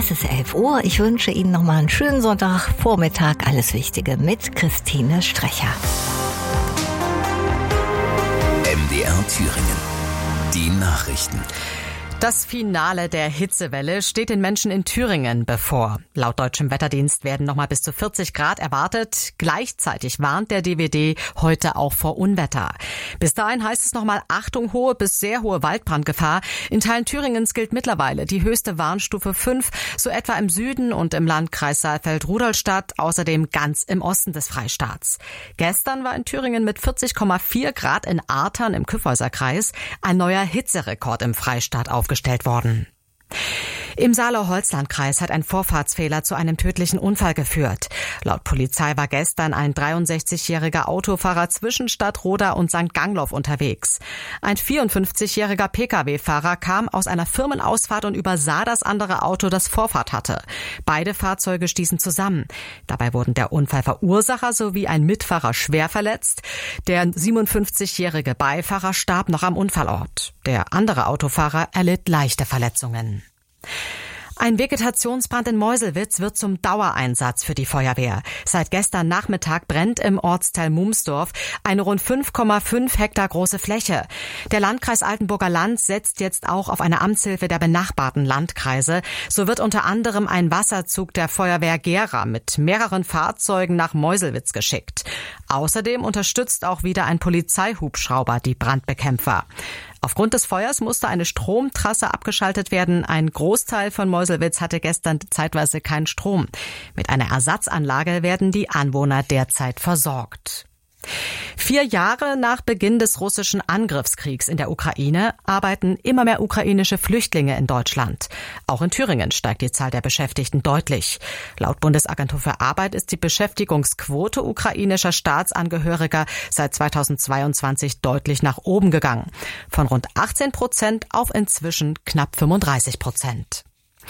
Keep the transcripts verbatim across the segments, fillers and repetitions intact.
Es ist elf Uhr. Ich wünsche Ihnen nochmal einen schönen Sonntagvormittag. Alles Wichtige mit Christine Strecher. M D R Thüringen. Die Nachrichten. Das Finale der Hitzewelle steht den Menschen in Thüringen bevor. Laut deutschem Wetterdienst werden nochmal bis zu vierzig Grad erwartet. Gleichzeitig warnt der D W D heute auch vor Unwetter. Bis dahin heißt es nochmal Achtung, hohe bis sehr hohe Waldbrandgefahr. In Teilen Thüringens gilt mittlerweile die höchste Warnstufe fünf, so etwa im Süden und im Landkreis Saalfeld-Rudolstadt, außerdem ganz im Osten des Freistaats. Gestern war in Thüringen mit vierzig Komma vier Grad in Artern im Kyffhäuser-Kreis ein neuer Hitzerekord im Freistaat aufgestellt worden. Im Saale-Holzland-Kreis hat ein Vorfahrtsfehler zu einem tödlichen Unfall geführt. Laut Polizei war gestern ein dreiundsechzigjähriger Autofahrer zwischen Stadtroda und Sankt Gangloff unterwegs. Ein vierundfünfzigjähriger Pkw-Fahrer kam aus einer Firmenausfahrt und übersah das andere Auto, das Vorfahrt hatte. Beide Fahrzeuge stießen zusammen. Dabei wurden der Unfallverursacher sowie ein Mitfahrer schwer verletzt. Der siebenundfünfzigjährige Beifahrer starb noch am Unfallort. Der andere Autofahrer erlitt leichte Verletzungen. Ein Vegetationsbrand in Meuselwitz wird zum Dauereinsatz für die Feuerwehr. Seit gestern Nachmittag brennt im Ortsteil Mumsdorf eine rund fünf Komma fünf Hektar große Fläche. Der Landkreis Altenburger Land setzt jetzt auch auf eine Amtshilfe der benachbarten Landkreise. So wird unter anderem ein Wasserzug der Feuerwehr Gera mit mehreren Fahrzeugen nach Meuselwitz geschickt. Außerdem unterstützt auch wieder ein Polizeihubschrauber die Brandbekämpfer. Aufgrund des Feuers musste eine Stromtrasse abgeschaltet werden. Ein Großteil von Meuselwitz hatte gestern zeitweise keinen Strom. Mit einer Ersatzanlage werden die Anwohner derzeit versorgt. Vier Jahre nach Beginn des russischen Angriffskriegs in der Ukraine arbeiten immer mehr ukrainische Flüchtlinge in Deutschland. Auch in Thüringen steigt die Zahl der Beschäftigten deutlich. Laut Bundesagentur für Arbeit ist die Beschäftigungsquote ukrainischer Staatsangehöriger seit zweitausendzweiundzwanzig deutlich nach oben gegangen. Von rund achtzehn Prozent auf inzwischen knapp fünfunddreißig Prozent.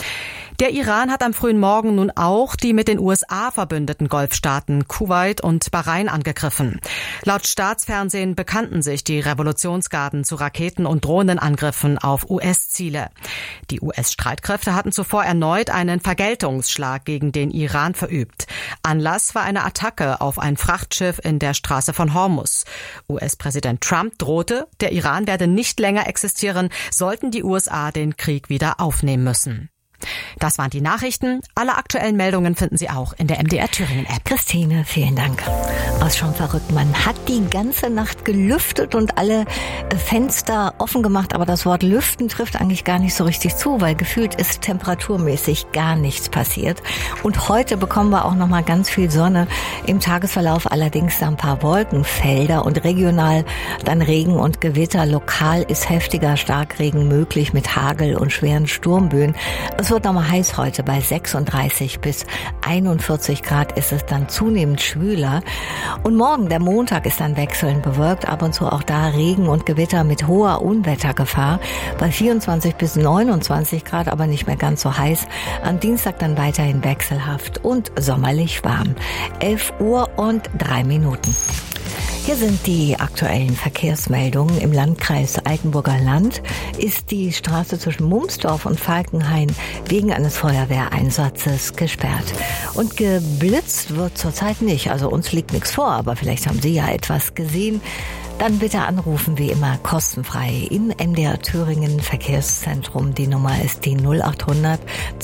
Der Iran hat am frühen Morgen nun auch die mit den U S A verbündeten Golfstaaten Kuwait und Bahrain angegriffen. Laut Staatsfernsehen bekannten sich die Revolutionsgarden zu Raketen- und Drohnenangriffen auf U S-Ziele. Die U S-Streitkräfte hatten zuvor erneut einen Vergeltungsschlag gegen den Iran verübt. Anlass war eine Attacke auf ein Frachtschiff in der Straße von Hormuz. U S-Präsident Trump drohte, der Iran werde nicht länger existieren, sollten die U S A den Krieg wieder aufnehmen müssen. Das waren die Nachrichten. Alle aktuellen Meldungen finden Sie auch in der M D R Thüringen App. Christine, vielen Dank. Was schon verrückt. Man hat die ganze Nacht gelüftet und alle Fenster offen gemacht, aber das Wort lüften trifft eigentlich gar nicht so richtig zu, weil gefühlt ist temperaturmäßig gar nichts passiert. Und heute bekommen wir auch noch mal ganz viel Sonne. Im Tagesverlauf allerdings ein paar Wolkenfelder und regional dann Regen und Gewitter. Lokal ist heftiger Starkregen möglich mit Hagel und schweren Sturmböen. Es wird nochmal heiß heute. Bei sechsunddreißig bis einundvierzig Grad ist es dann zunehmend schwüler. Und morgen, der Montag, ist dann wechselnd bewölkt. Ab und zu auch da Regen und Gewitter mit hoher Unwettergefahr. Bei vierundzwanzig bis neunundzwanzig Grad, aber nicht mehr ganz so heiß. Am Dienstag dann weiterhin wechselhaft und sommerlich warm. elf Uhr und drei Minuten. Hier sind die aktuellen Verkehrsmeldungen. Im Landkreis Altenburger Land ist die Straße zwischen Mumsdorf und Falkenhain wegen eines Feuerwehreinsatzes gesperrt. Und geblitzt wird zurzeit nicht. Also uns liegt nichts vor, aber vielleicht haben Sie ja etwas gesehen. Dann bitte anrufen, wie immer, kostenfrei im M D R Thüringen Verkehrszentrum. Die Nummer ist die null acht hundert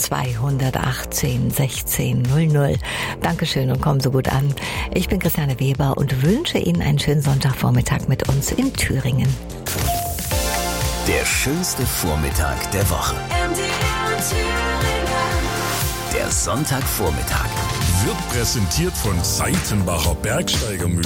zweihundertachtzehn sechzehn null null. Dankeschön und kommen Sie gut an. Ich bin Christiane Weber und wünsche Ihnen einen schönen Sonntagvormittag mit uns in Thüringen. Der schönste Vormittag der Woche. M D R Thüringen. Der Sonntagvormittag. Wird präsentiert von Seitenbacher Bergsteigermühle.